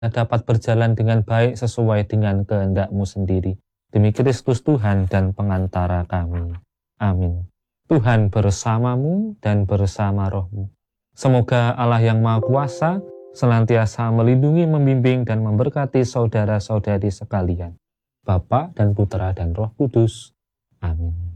dapat berjalan dengan baik sesuai dengan kehendak-Mu sendiri. Demi Kristus Tuhan dan pengantara kami. Amin. Tuhan bersamamu dan bersama rohmu. Semoga Allah yang Maha Kuasa senantiasa melindungi, membimbing, dan memberkati saudara-saudari sekalian, Bapa dan Putra dan Roh Kudus. Amin.